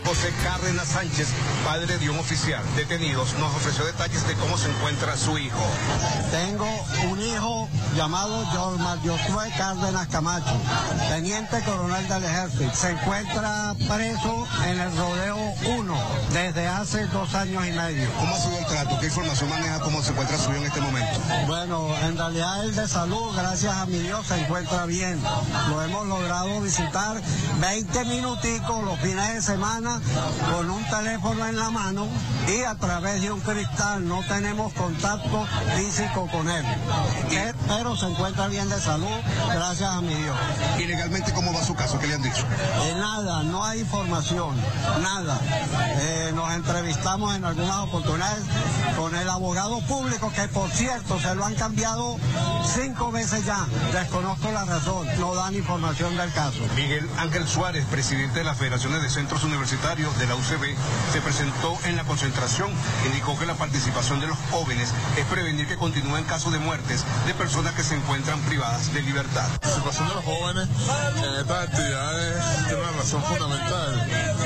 José Cárdenas Sánchez, padre de un oficial detenido, nos ofreció detalles de cómo se encuentra su hijo. Tengo un hijo llamado Jormar Josué Cárdenas Camacho, teniente coronel del ejército. Se encuentra preso en el Rodeo 1 desde hace 2 años y medio. ¿Cómo ha sido el trato? ¿Qué información maneja? ¿Cómo se encuentra su hijo en este momento? Bueno, en realidad él de salud, gracias a mi Dios, se encuentra bien. Lo hemos logrado visitar 20 minuticos los fines de semana con un teléfono en la mano y a través de un cristal. No tenemos contacto físico con él, pero se encuentra bien de salud, gracias a mi Dios. ¿Y legalmente cómo va su caso? ¿Qué le han dicho? Nada, no hay información, nada. Nos entrevistamos en algunas oportunidades con el abogado público, que por cierto se lo han cambiado 5 veces ya. Desconozco la razón, no dan información del caso. Miguel Ángel Suárez, presidente de las Federaciones de Centros Universitarios de la UCB, se presentó en la concentración. Indicó que la participación de los jóvenes es prevenir que continúen casos de muertes de personas que se encuentran privadas de libertad. La participación de los jóvenes en estas actividades tiene una razón fundamental.